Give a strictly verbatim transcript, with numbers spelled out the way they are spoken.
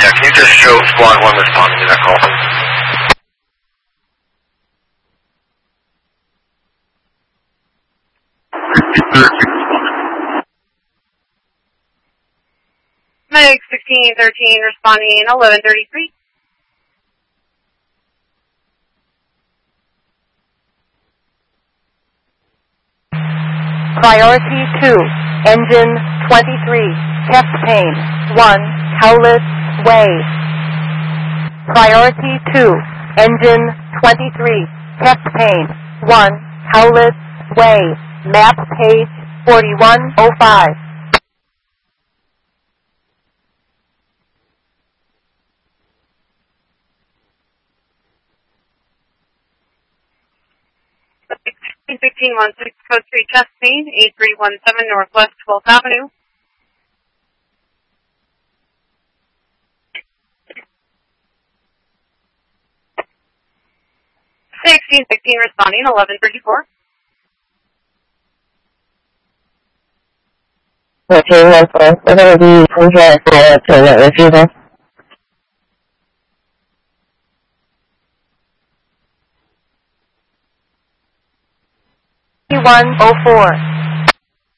Yeah, can you just show squad one responding to that call? Medic sixteen thirteen responding eleven thirty-three. Priority two, engine twenty-three, chest pain, one, Howlett Way. Priority two, engine twenty-three, chest pain, one, Howlett Way. Map page forty-one oh five. sixteen one six code three chest pain, eight three one seven Northwest twelfth Avenue. sixteen sixteen responding eleven thirty-four. fourteen one four, we're going to be from here for permanent refusal. one oh four.